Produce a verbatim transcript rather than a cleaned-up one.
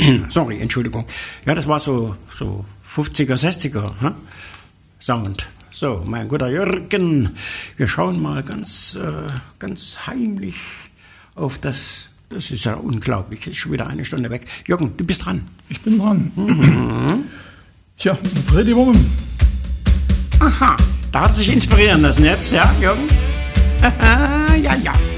Sorry, Entschuldigung. Ja, das war so, so fünfziger, sechziger hm? Sound. So, mein guter Jürgen, wir schauen mal ganz, äh, ganz heimlich auf das. Das ist ja unglaublich, ist schon wieder eine Stunde weg. Jürgen, du bist dran. Ich bin dran. Mhm. Tja, Pretty Woman. Aha, da hat sich inspirieren lassen jetzt, ja, Jürgen? ja, ja.